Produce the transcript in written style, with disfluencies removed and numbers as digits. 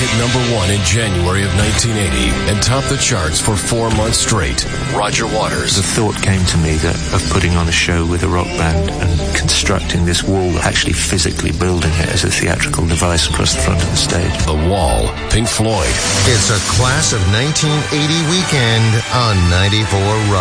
hit #1 in January of 1980 and topped the charts for 4 months straight. Roger Waters. The thought came to me that of putting on a show with a rock band and constructing this wall, actually physically building it as a theatrical device across the front of the stage. The Wall, Pink Floyd. It's a class of 1980 weekend on 94 Rock.